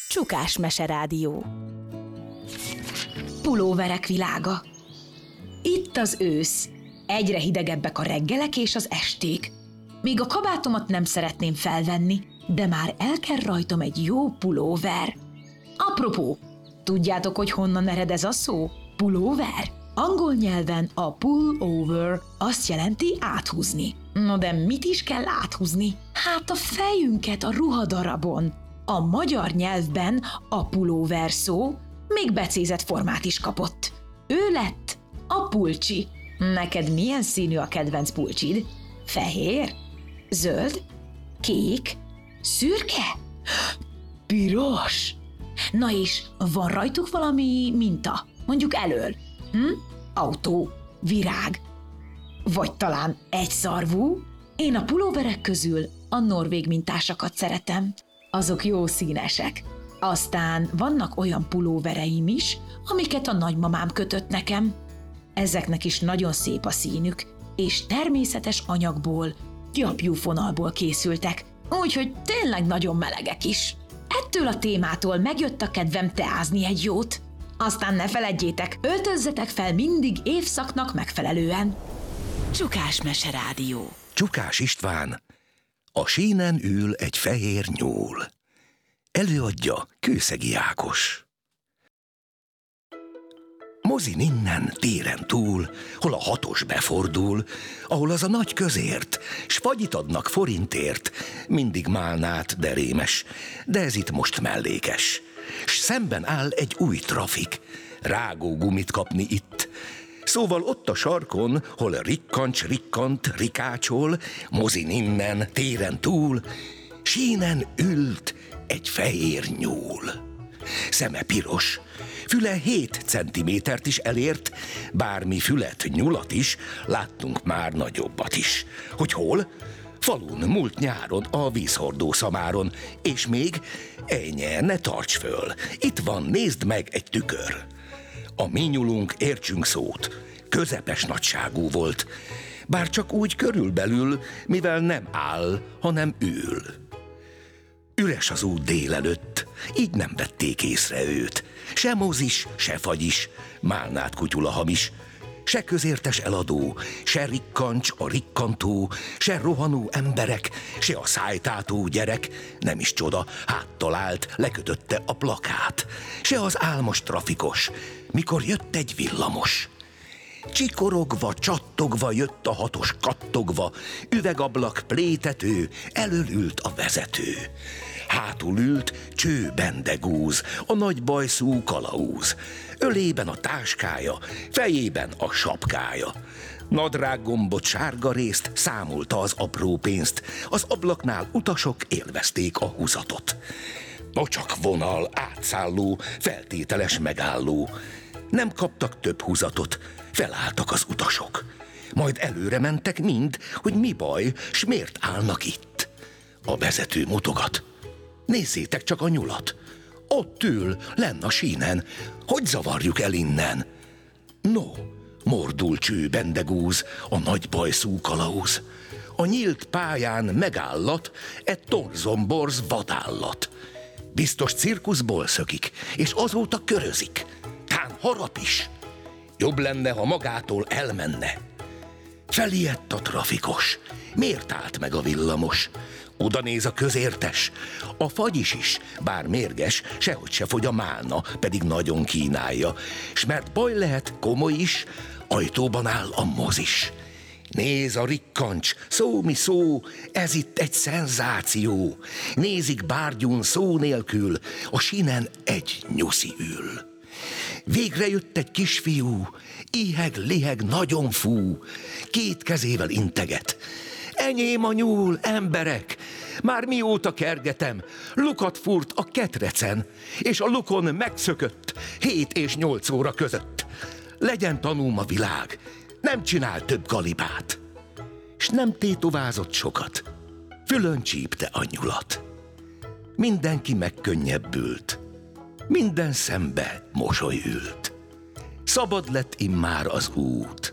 Csukás meserádió. Pulóverek világa. Itt az ősz. Egyre hidegebbek a reggelek és az esték. Még a kabátomat nem szeretném felvenni, de már elkel rajtam egy jó pulóver. Apropó, tudjátok, hogy honnan ered ez a szó? Pulóver? Angol nyelven a pull over azt jelenti áthúzni. No de mit is kell áthúzni? Hát a fejünket a ruhadarabon. A magyar nyelvben a pulóver szó még becézett formát is kapott. Ő lett a pulcsi. Neked milyen színű a kedvenc pulcsid? Fehér? Zöld? Kék? Szürke? Piros? Na és van rajtuk valami minta? Mondjuk elől? Autó? Virág? Vagy talán egyszarvú? Én a pulóverek közül a norvég mintásakat szeretem. Azok jó színesek. Aztán vannak olyan pulóvereim is, amiket a nagymamám kötött nekem. Ezeknek is nagyon szép a színük, és természetes anyagból, gyapjúfonalból készültek, úgyhogy tényleg nagyon melegek is. Ettől a témától megjött a kedvem teázni egy jót. Aztán ne feledjétek, öltözzetek fel mindig évszaknak megfelelően. Csukás meserádió. Csukás István. A sínen ül egy fehér nyúl. Előadja Kőszegi Ákos. Mozin innen, téren túl, hol a hatos befordul, ahol az a nagy közért, s fagyit adnak forintért, mindig málnát, de rémes, de ez itt most mellékes. S szemben áll egy új trafik, rágó gumit kapni itt. Szóval ott a sarkon, hol rikkancs, rikkant, rikácsol, Mozin innen, téren túl, sínen ült egy fehér nyúl. Szeme piros, füle 7 centimétert is elért, bármi fület, nyulat is, láttunk már nagyobbat is. Hogy hol? Falun, múlt nyáron, a vízhordó szamáron, és még, ennyi, ne tarts föl, itt van, nézd meg egy tükör. A mi nyulunk, értsünk szót, közepes nagyságú volt, bár csak úgy körülbelül, mivel nem áll, hanem ül. Üres az út délelőtt, így nem vették észre őt. Se mozis, se fagyis, málnát kutyula hamis, se közértes eladó, se rikkancs a rikkantó, se rohanó emberek, se a szájtátó gyerek, nem is csoda, háttal állt, lekötötte a plakát, se az álmos trafikos, mikor jött egy villamos. Csikorogva, csattogva jött a hatos kattogva, üvegablak plétető, elől ült a vezető. Hátul ült cső bendegúz, a nagy bajszú kalauz. Ölében a táskája, fejében a sapkája. Nadrág gombot, sárga részt, számolta az apró pénzt. Az ablaknál utasok élvezték a húzatot. Nocsak vonal, átszálló, feltételes megálló. Nem kaptak több húzatot, felálltak az utasok. Majd előre mentek mind, hogy mi baj, s miért állnak itt. A vezető mutogat. Nézzétek csak a nyulat. Ott ül, lenn a sínen. Hogy zavarjuk el innen? No, mordul cső bendegúz, a nagy bajszú kalauz. A nyílt pályán megállat, torzomborz vadállat. Biztos cirkuszból szökik, és azóta körözik. Tán harap is. Jobb lenne, ha magától elmenne. Felijedt a trafikos. Miért állt meg a villamos? Oda néz a közértes. A fagyis is, bár mérges, sehogy se fogy a málna, pedig nagyon kínálja. S mert baj lehet, komoly is, ajtóban áll a mozis. Néz a rikkancs, szó mi szó, ez itt egy szenzáció. Nézik bárgyún szó nélkül, a sínen egy nyuszi ül. Végre jött egy kisfiú, iheg-liheg nagyon fú, 2 kezével integet. Enyém a nyúl, emberek, már mióta kergetem, lukat fúrt a ketrecen, és a lukon megszökött 7 és 8 óra között. Legyen tanúm a világ, nem csinál több galibát. S nem tétovázott sokat, fülön csípte a nyulat. Mindenki megkönnyebbült, minden szembe mosoly ült. Szabad lett immár az út,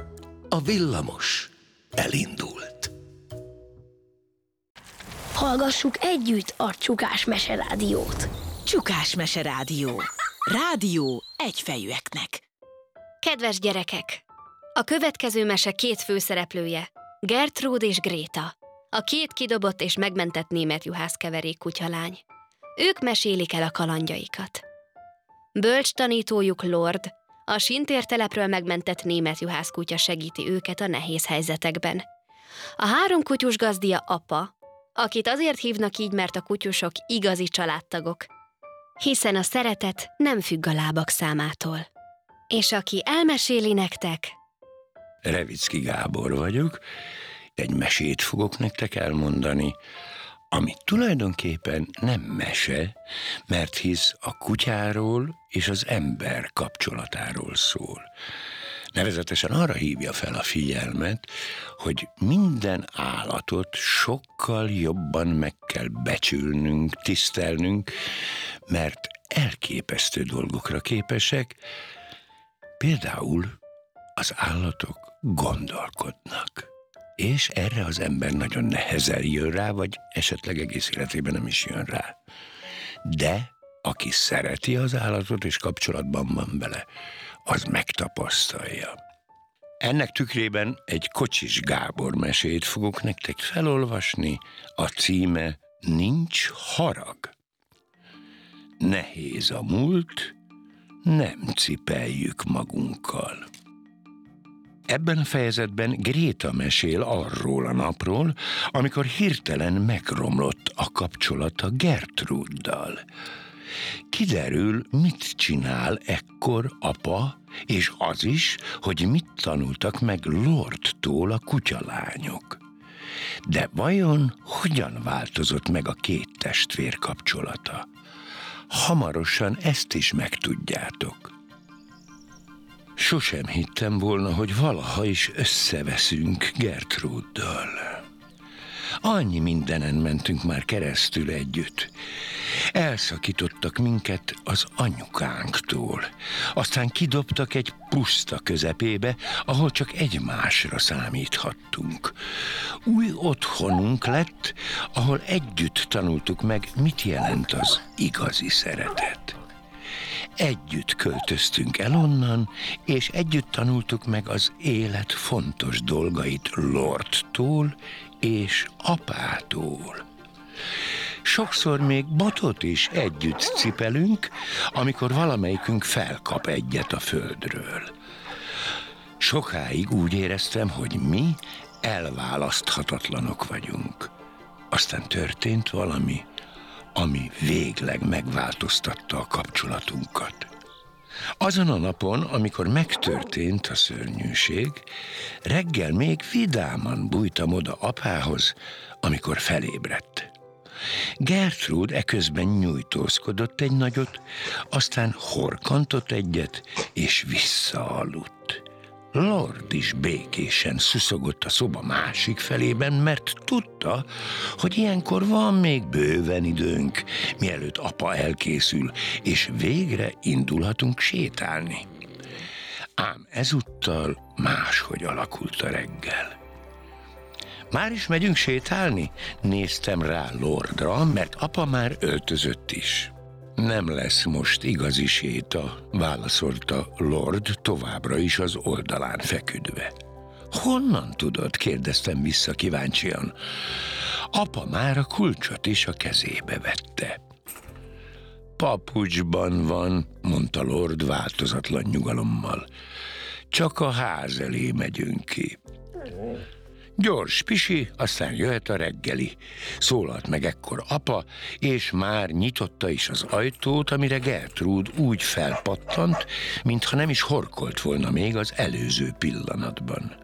a villamos elindult. Hallgassuk együtt a Csukás meserádiót. Csukás Meserádió. Rádió egyfejűeknek. Kedves gyerekek! A következő mese két főszereplője, Gertrúd és Gréta, a két kidobott és megmentett német juhászkeverék kutyalány. Ők mesélik el a kalandjaikat. Bölcs tanítójuk Lord, a sintértelepről megmentett német juhászkutya segíti őket a nehéz helyzetekben. A három kutyus gazdia apa, akit azért hívnak így, mert a kutyusok igazi családtagok, hiszen a szeretet nem függ a lábak számától. És aki elmeséli nektek... Revicki Gábor vagyok, egy mesét fogok nektek elmondani, ami tulajdonképpen nem mese, mert hisz a kutyáról és az ember kapcsolatáról szól. Nevezetesen arra hívja fel a figyelmet, hogy minden állatot sokkal jobban meg kell becsülnünk, tisztelnünk, mert elképesztő dolgokra képesek. Például az állatok gondolkodnak, és erre az ember nagyon nehezen jön rá, vagy esetleg egész életében nem is jön rá. De aki szereti az állatot és kapcsolatban van vele, az megtapasztalja. Ennek tükrében egy Kocsis Gábor mesét fogok nektek felolvasni, a címe Nincs harag. Nehéz a múlt, nem cipeljük magunkkal. Ebben a fejezetben Gréta mesél arról a napról, amikor hirtelen megromlott a kapcsolata Gertrúddal. Kiderül, mit csinál ekkor apa, és az is, hogy mit tanultak meg Lordtól a kutyalányok. De vajon hogyan változott meg a két testvér kapcsolata? Hamarosan ezt is megtudjátok. Sosem hittem volna, hogy valaha is összeveszünk Gertrúddal. Annyi mindenen mentünk már keresztül együtt. Elszakítottak minket az anyukánktól. Aztán kidobtak egy puszta közepébe, ahol csak egymásra számíthattunk. Új otthonunk lett, ahol együtt tanultuk meg, mit jelent az igazi szeretet. Együtt költöztünk el onnan, és együtt tanultuk meg az élet fontos dolgait Lordtól és apától. Sokszor még botot is együtt cipelünk, amikor valamelyikünk felkap egyet a földről. Sokáig úgy éreztem, hogy mi elválaszthatatlanok vagyunk. Aztán történt valami, ami végleg megváltoztatta a kapcsolatunkat. Azon a napon, amikor megtörtént a szörnyűség, reggel még vidáman bújtam oda apához, amikor felébredt. Gertrúd eközben nyújtózkodott egy nagyot, aztán horkantott egyet, és visszaaludt. Lord is békésen szuszogott a szoba másik felében, mert tudta, hogy ilyenkor van még bőven időnk, mielőtt apa elkészül, és végre indulhatunk sétálni. Ám ezúttal máshogy alakult a reggel. Már is megyünk sétálni? Néztem rá Lordra, mert apa már öltözött is. Nem lesz most igazi séta, válaszolta Lord továbbra is az oldalán feküdve. Honnan tudod? Kérdeztem vissza kíváncsian. Apa már a kulcsot is a kezébe vette. Papucsban van, mondta Lord változatlan nyugalommal. Csak a ház elé megyünk ki. Gyors, pisi, aztán jöhet a reggeli. Szólalt meg ekkor apa, és már nyitotta is az ajtót, amire Gertrúd úgy felpattant, mintha nem is horkolt volna még az előző pillanatban.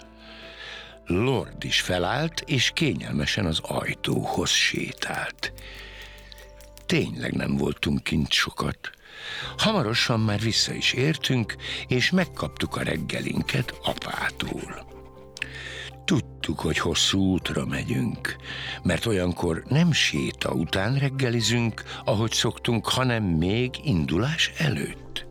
Lord is felállt, és kényelmesen az ajtóhoz sétált. Tényleg nem voltunk kint sokat. Hamarosan már vissza is értünk, és megkaptuk a reggelinket apától. Tudtuk, hogy hosszú útra megyünk, mert olyankor nem séta után reggelizünk, ahogy szoktunk, hanem még indulás előtt.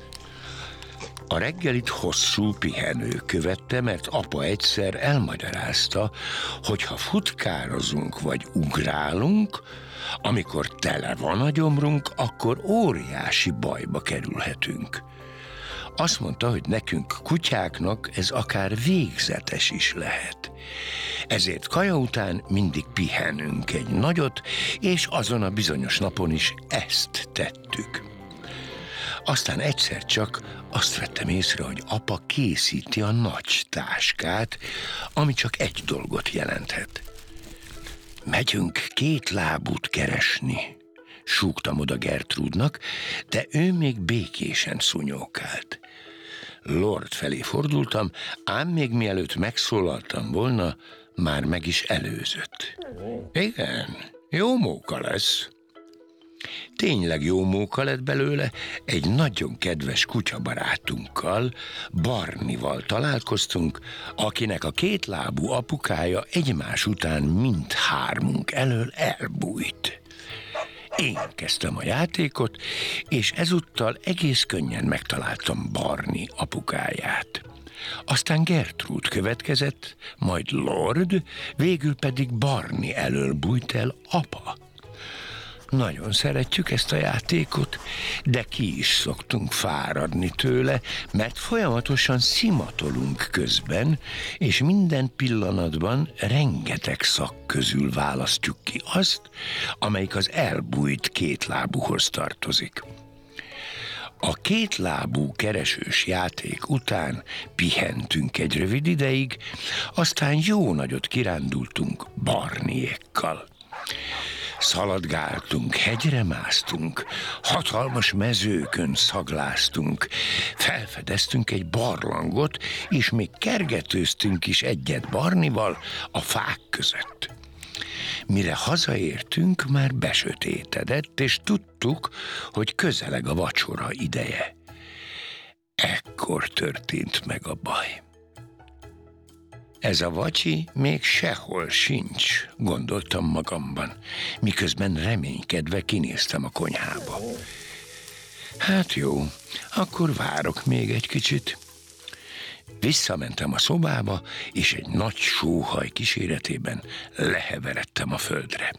A reggelit hosszú pihenő követte, mert apa egyszer elmagyarázta, hogy ha futkározunk vagy ugrálunk, amikor tele van a gyomrunk, akkor óriási bajba kerülhetünk. Azt mondta, hogy nekünk kutyáknak ez akár végzetes is lehet. Ezért kaja után mindig pihenünk egy nagyot, és azon a bizonyos napon is ezt tettük. Aztán egyszer csak azt vettem észre, hogy apa készíti a nagy táskát, ami csak egy dolgot jelenthet. Megyünk 2 lábút keresni, súgtam oda Gertrúdnak, de ő még békésen szunyókált. Lord felé fordultam, ám még mielőtt megszólaltam volna, már meg is előzött. Igen, jó móka lesz. Tényleg jó móka lett belőle, egy nagyon kedves kutyabarátunkkal, Barnival találkoztunk, akinek a 2 lábú apukája egymás után mindhármunk elől elbújt. Én kezdtem a játékot, és ezúttal egész könnyen megtaláltam Barni apukáját. Aztán Gertrude következett, majd Lord, végül pedig Barni elől bújt el apa. Nagyon szeretjük ezt a játékot, de ki is szoktunk fáradni tőle, mert folyamatosan szimatolunk közben, és minden pillanatban rengeteg szak közül választjuk ki azt, amelyik az elbújt 2 lábúhoz tartozik. A 2 lábú keresős játék után pihentünk egy rövid ideig, aztán jó nagyot kirándultunk Barniékkal. Szaladgáltunk, hegyre másztunk, hatalmas mezőkön szagláztunk, felfedeztünk egy barlangot, és még kergetőztünk is egyet Barnival a fák között. Mire hazaértünk, már besötétedett, és tudtuk, hogy közeleg a vacsora ideje. Ekkor történt meg a baj. Ez a vacsi még sehol sincs, gondoltam magamban, miközben reménykedve kinéztem a konyhába. Hát jó, akkor várok még egy kicsit. Visszamentem a szobába, és egy nagy sóhaj kíséretében leheveredtem a földre.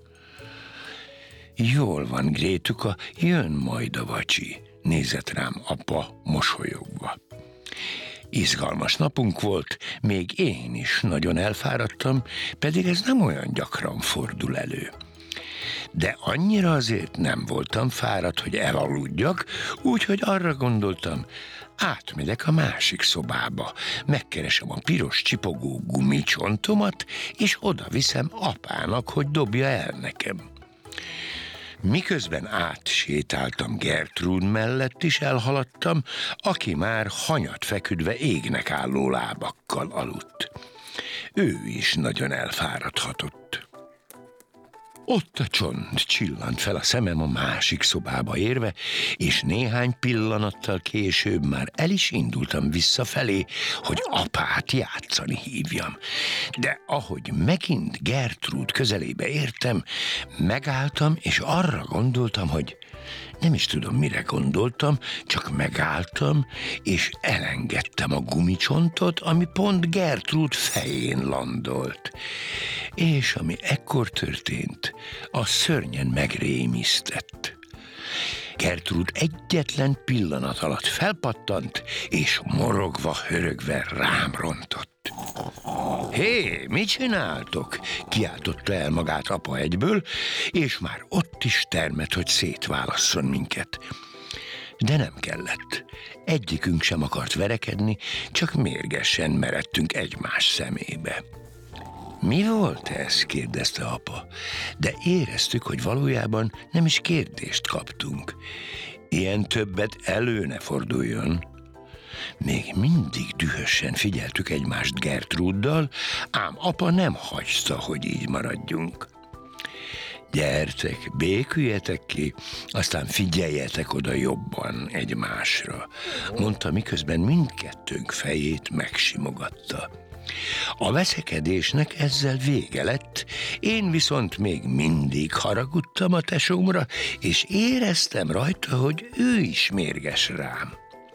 Jól van, Grétuka, jön majd a vacsi, nézett rám apa mosolyogva. Izgalmas napunk volt, még én is nagyon elfáradtam, pedig ez nem olyan gyakran fordul elő. De annyira azért nem voltam fáradt, hogy elaludjak, úgyhogy arra gondoltam, átmegyek a másik szobába, megkeresem a piros csipogó gumicsontomat, és oda viszem apának, hogy dobja el nekem. Miközben átsétáltam Gertrude mellett is elhaladtam, aki már hanyat feküdve égnek álló lábakkal aludt. Ő is nagyon elfáradhatott. Ott a csont csillant fel a szemem a másik szobába érve, és néhány pillanattal később már el is indultam visszafelé, hogy apát játszani hívjam. De ahogy megint Gertrude közelébe értem, megálltam, és arra gondoltam, hogy nem is tudom, mire gondoltam, csak megálltam, és elengedtem a gumicsontot, ami pont Gertrude fején landolt. És ami ekkor történt, az szörnyen megrémisztett. Gertrude egyetlen pillanat alatt felpattant, és morogva, hörögve rám rontott. Hé, mit csináltok? Kiáltotta el magát apa egyből, és már ott is termett, hogy szétválasszon minket. De nem kellett. Egyikünk sem akart verekedni, csak mérgesen meredtünk egymás szemébe. Mi volt ez? Kérdezte apa, de éreztük, hogy valójában nem is kérdést kaptunk. Ilyen többet elő ne forduljon. Még mindig dühösen figyeltük egymást Gertruddal, ám apa nem hagyta, hogy így maradjunk. Gyertek, béküljetek ki, aztán figyeljetek oda jobban egymásra, mondta, miközben mindkettőnk fejét megsimogatta. A veszekedésnek ezzel vége lett, én viszont még mindig haragudtam a tesómra, és éreztem rajta, hogy ő is mérges rám.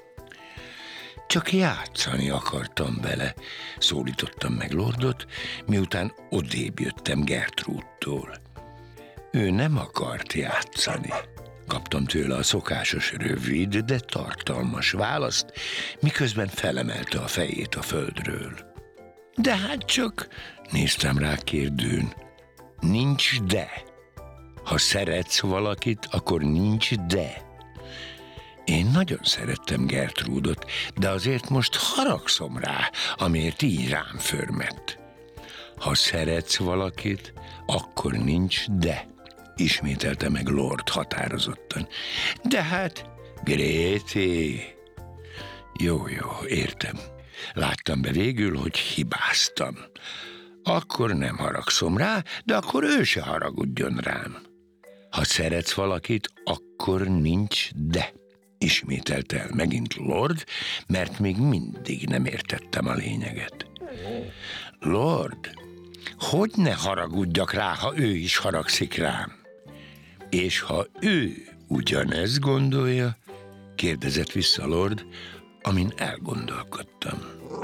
Csak játszani akartam vele, szólítottam meg Lordot, miután odébb jöttem Gertrúdtól. Ő nem akart játszani. Kaptam tőle a szokásos rövid, de tartalmas választ, miközben felemelte a fejét a földről. De hát csak, néztem rá kérdőn, nincs de. Ha szeretsz valakit, akkor nincs de. Én nagyon szerettem Gertrúdot, de azért most haragszom rá, amiért így rám förmett. Ha szeretsz valakit, akkor nincs de, ismételte meg Lord határozottan. De hát, Grété... Jó, értem. Láttam be végül, hogy hibáztam. Akkor nem haragszom rá, de akkor ő se haragudjon rám. Ha szeretsz valakit, akkor nincs de, ismételte el megint Lord, mert még mindig nem értettem a lényeget. Lord, hogy ne haragudjak rá, ha ő is haragszik rám? És ha ő ugyanezt gondolja, kérdezett vissza Lord, amin elgondolkodtam.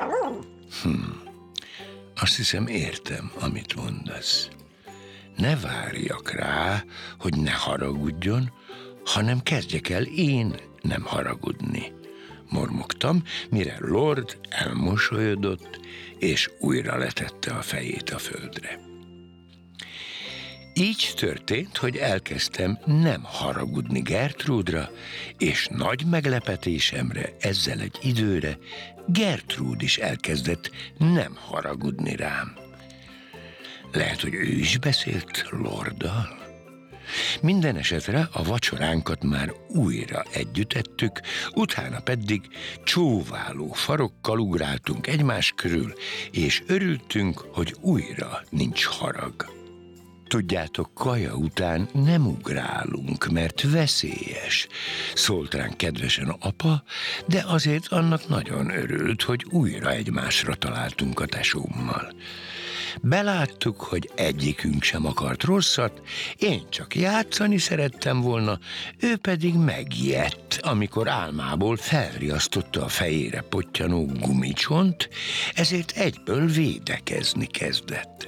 Azt hiszem, értem, amit mondasz. Ne várjak rá, hogy ne haragudjon, hanem kezdjek el én nem haragudni. Mormogtam, mire Lord elmosolyodott, és újra letette a fejét a földre. Így történt, hogy elkezdtem nem haragudni Gertrúdra, és nagy meglepetésemre ezzel egy időre Gertrúd is elkezdett nem haragudni rám. Lehet, hogy ő is beszélt Lorddal? Minden esetre a vacsoránkat már újra együtt ettük, utána pedig csóváló farokkal ugráltunk egymás körül, és örültünk, hogy újra nincs harag. Tudjátok, kaja után nem ugrálunk, mert veszélyes, szólt ránk kedvesen apa, de azért annak nagyon örült, hogy újra egymásra találtunk a tesómmal. Beláttuk, hogy egyikünk sem akart rosszat, én csak játszani szerettem volna, ő pedig megijedt, amikor álmából felriasztotta a fejére pottyanó gumicsont, ezért egyből védekezni kezdett.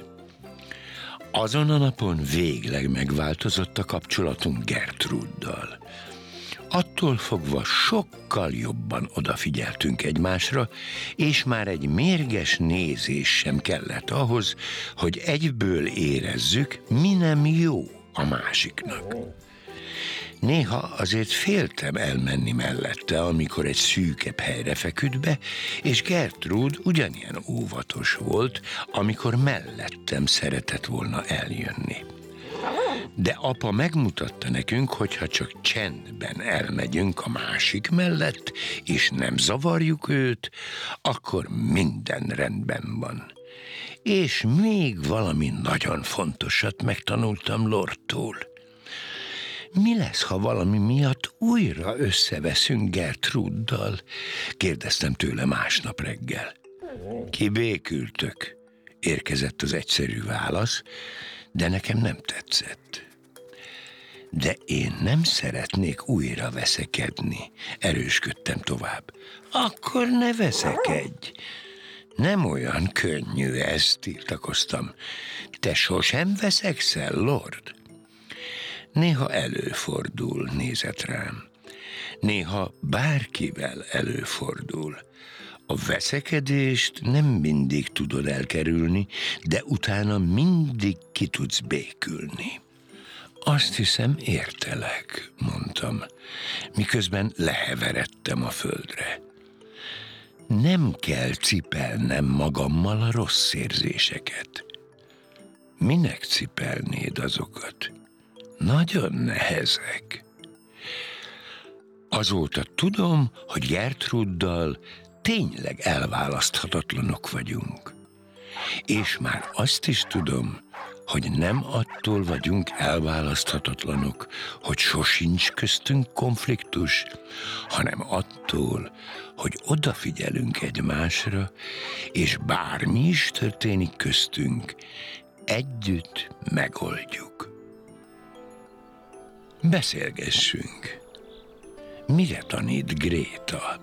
Azon a napon végleg megváltozott a kapcsolatunk Gertrúddal. Attól fogva sokkal jobban odafigyeltünk egymásra, és már egy mérges nézés sem kellett ahhoz, hogy egyből érezzük, mi nem jó a másiknak. Néha azért féltem elmenni mellette, amikor egy szűkebb helyre feküdt be, és Gertrúd ugyanilyen óvatos volt, amikor mellettem szeretett volna eljönni. De apa megmutatta nekünk, hogy ha csak csendben elmegyünk a másik mellett, és nem zavarjuk őt, akkor minden rendben van. És még valami nagyon fontosat megtanultam Lordtól. Mi lesz, ha valami miatt újra összeveszünk Gertrúddal? Kérdeztem tőle másnap reggel. Kibékültök, érkezett az egyszerű válasz, de nekem nem tetszett. De én nem szeretnék újra veszekedni, erősködtem tovább. Akkor ne veszekedj! Nem olyan könnyű ez, tiltakoztam. Te sosem veszekszel, Lord? Néha előfordul, nézett rám. Néha bárkivel előfordul. A veszekedést nem mindig tudod elkerülni, de utána mindig ki tudsz békülni. Azt hiszem, értelek, mondtam, miközben leheveredtem a földre. Nem kell cipelnem magammal a rossz érzéseket. Minek cipelnéd azokat? Nagyon nehezek. Azóta tudom, hogy Gertrúddal tényleg elválaszthatatlanok vagyunk. És már azt is tudom, hogy nem attól vagyunk elválaszthatatlanok, hogy sosincs köztünk konfliktus, hanem attól, hogy odafigyelünk egymásra, és bármi is történik köztünk, együtt megoldjuk. Beszélgessünk. Mire tanít Gréta?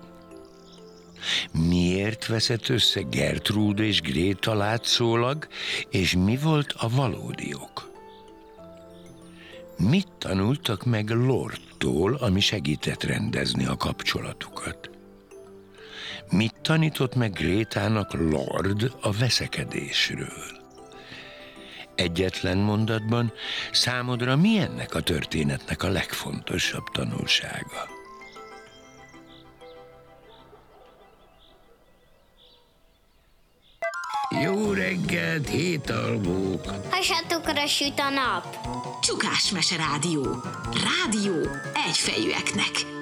Miért veszett össze Gertrúd és Gréta látszólag, és mi volt a valódi ok? Mit tanultak meg Lordtól, ami segített rendezni a kapcsolatukat? Mit tanított meg Grétának Lord a veszekedésről? Egyetlen mondatban számodra mi ennek a történetnek a legfontosabb tanulsága? Jó reggelt, hétalvók! Hasadtukra süt a nap. Csukásmese rádió. Rádió egyfejűeknek.